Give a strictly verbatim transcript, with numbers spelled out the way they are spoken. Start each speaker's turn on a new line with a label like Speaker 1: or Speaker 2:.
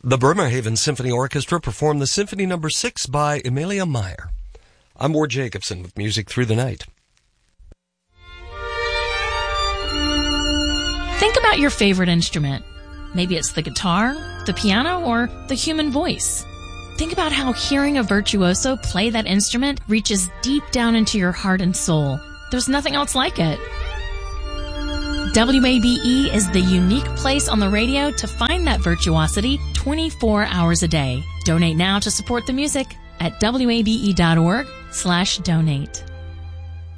Speaker 1: The Bremerhaven Symphony Orchestra performed the Symphony Number six by Emilia Meyer. I'm Ward Jacobson with Music Through the Night.
Speaker 2: Think about your favorite instrument. Maybe it's the guitar, the piano, or the human voice. Think about how hearing a virtuoso play that instrument reaches deep down into your heart and soul. There's nothing else like it. W A B E is the unique place on the radio to find that virtuosity twenty-four hours a day. Donate now to support the music at W A B E dot org slash donate.